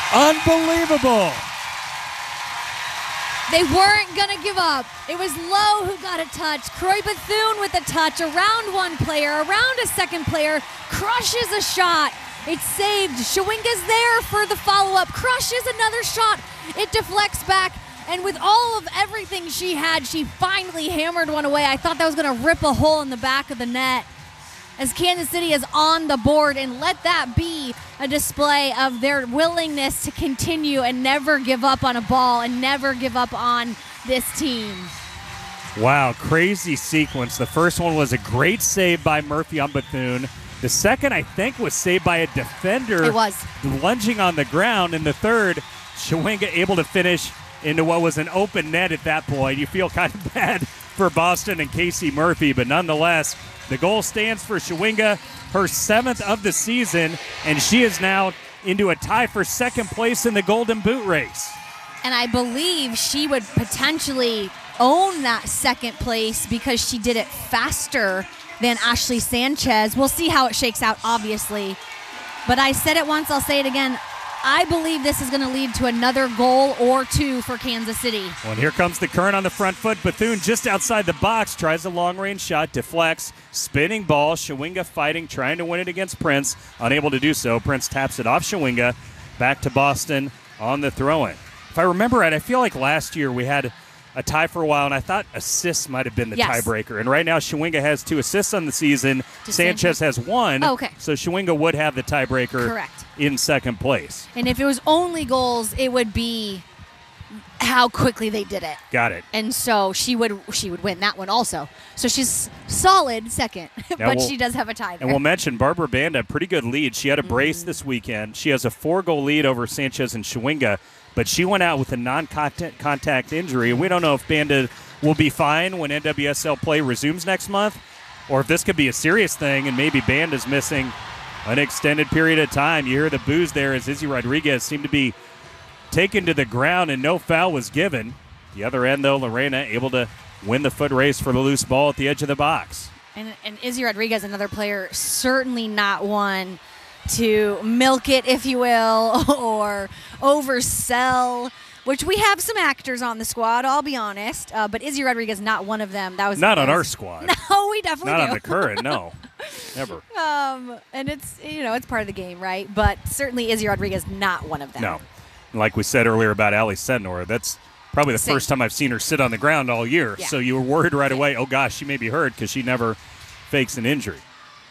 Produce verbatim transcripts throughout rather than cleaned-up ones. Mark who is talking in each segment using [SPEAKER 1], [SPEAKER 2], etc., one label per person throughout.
[SPEAKER 1] Unbelievable.
[SPEAKER 2] They weren't going to give up. It was Lowe who got a touch. Croy Bethune with a touch around one player, around a second player, crushes a shot. It's saved. Shawinga's there for the follow-up, crushes another shot. It deflects back, and with all of everything she had, she finally hammered one away. I thought that was going to rip a hole in the back of the net as Kansas City is on the board, and let that be a display of their willingness to continue and never give up on a ball and never give up on this team.
[SPEAKER 1] Wow, crazy sequence. The first one was a great save by Murphy on Bethune. The second, I think, was saved by a defender.
[SPEAKER 2] It was.
[SPEAKER 1] Lunging on the ground. And the third, Shawinga able to finish into what was an open net at that point. You feel kind of bad for Boston and Casey Murphy, but nonetheless, the goal stands for Shawinga, her seventh of the season, and she is now into a tie for second place in the Golden Boot race.
[SPEAKER 2] And I believe she would potentially own that second place because she did it faster than Ashley Sanchez. We'll see how it shakes out, obviously. But I said it once, I'll say it again. I believe this is going to lead to another goal or two for Kansas City.
[SPEAKER 1] Well, and here comes the Current on the front foot. Bethune just outside the box, tries a long-range shot, deflects, spinning ball. Shawinga fighting, trying to win it against Prince. Unable to do so. Prince taps it off Shawinga. Back to Boston on the throw-in. If I remember right, I feel like last year we had a tie for a while, and I thought assists might have been the
[SPEAKER 2] yes.
[SPEAKER 1] tiebreaker. And right now, Shawinga has two assists on the season.
[SPEAKER 2] To
[SPEAKER 1] Sanchez,
[SPEAKER 2] Sanchez
[SPEAKER 1] has one.
[SPEAKER 2] Oh, okay.
[SPEAKER 1] So Shawinga would have the tiebreaker
[SPEAKER 2] Correct.
[SPEAKER 1] in second place.
[SPEAKER 2] And if it was only goals, it would be how quickly they did it.
[SPEAKER 1] Got it.
[SPEAKER 2] And so she would she would win that one also. So she's solid second, but
[SPEAKER 1] we'll,
[SPEAKER 2] she does have a tie there.
[SPEAKER 1] And we'll mention Barbara Banda, pretty good lead. She had a brace mm-hmm. this weekend. She has a four-goal lead over Sanchez and Shawinga, but she went out with a non-contact injury. We don't know if Banda will be fine when N W S L play resumes next month, or if this could be a serious thing and maybe Banda's missing an extended period of time. You hear the boos there as Izzy Rodriguez seemed to be taken to the ground and no foul was given. The other end, though, Lorena able to win the foot race for the loose ball at the edge of the box.
[SPEAKER 2] And, and Izzy Rodriguez, another player, certainly not one to milk it, if you will, or oversell, which we have some actors on the squad, I'll be honest. Uh, but Izzy Rodriguez, not one of them. That was
[SPEAKER 1] Not
[SPEAKER 2] that
[SPEAKER 1] on
[SPEAKER 2] was,
[SPEAKER 1] our squad.
[SPEAKER 2] No, we definitely
[SPEAKER 1] Not
[SPEAKER 2] do.
[SPEAKER 1] on the Current, no. Never.
[SPEAKER 2] Um, and it's, you know, it's part of the game, right? But certainly Izzy Rodriguez, not one of them.
[SPEAKER 1] No. Like we said earlier about Ali Sednor, that's probably the
[SPEAKER 2] Same.
[SPEAKER 1] first time I've seen her sit on the ground all year.
[SPEAKER 2] Yeah.
[SPEAKER 1] So you were worried right away, oh, gosh, she may be hurt because she never fakes an injury.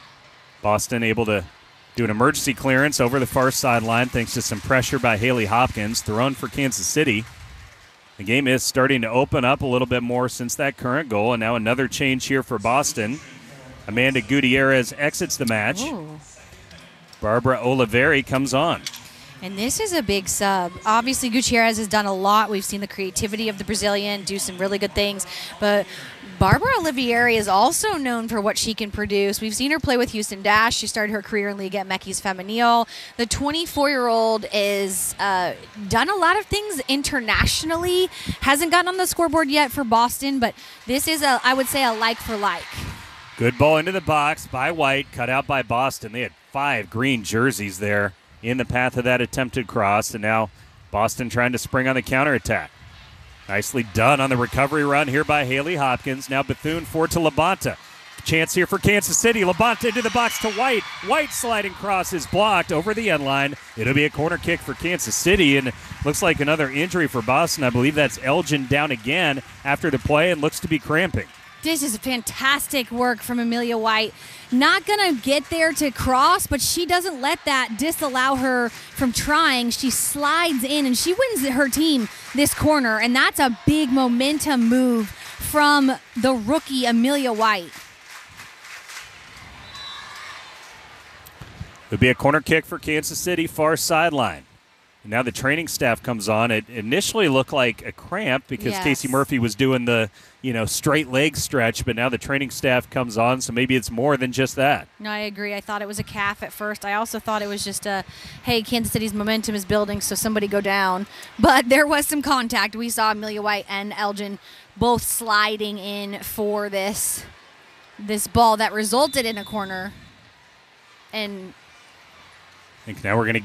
[SPEAKER 1] Boston able to do an emergency clearance over the far sideline thanks to some pressure by Haley Hopkins, thrown for Kansas City. The game is starting to open up a little bit more since that Current goal, and now another change here for Boston. Amanda Gutierrez exits the match.
[SPEAKER 2] Ooh.
[SPEAKER 1] Barbara Oliveri comes on.
[SPEAKER 2] And this is a big sub. Obviously, Gutierrez has done a lot. We've seen the creativity of the Brazilian do some really good things. But Barbara Olivieri is also known for what she can produce. We've seen her play with Houston Dash. She started her career in League at Meckes Femenil. The twenty-four-year-old is uh, done a lot of things internationally. Hasn't gotten on the scoreboard yet for Boston, but this is, a, I would say, a like for like.
[SPEAKER 1] Good ball into the box by White, cut out by Boston. They had five green jerseys there in the path of that attempted cross, and now Boston trying to spring on the counterattack. Nicely done on the recovery run here by Haley Hopkins. Now Bethune forward to Labonta. Chance here for Kansas City. Labonta into the box to White. White sliding cross is blocked over the end line. It'll be a corner kick for Kansas City, and looks like another injury for Boston. I believe that's Elgin down again after the play and looks to be cramping.
[SPEAKER 2] This is fantastic work from Amelia White. Not going to get there to cross, but she doesn't let that disallow her from trying. She slides in, and she wins her team this corner, and that's a big momentum move from the rookie Amelia White.
[SPEAKER 1] It'll be a corner kick for Kansas City, far sideline. And now the training staff comes on. It initially looked like a cramp because
[SPEAKER 2] Yes.
[SPEAKER 1] Casey Murphy was doing the, you know, straight leg stretch, but now the training staff comes on, so maybe it's more than just that.
[SPEAKER 2] No, I agree. I thought it was a calf at first. I also thought it was just a, hey, Kansas City's momentum is building, so somebody go down. But there was some contact. We saw Amelia White and Elgin both sliding in for this, this ball that resulted in a corner. And
[SPEAKER 1] I think now we're going to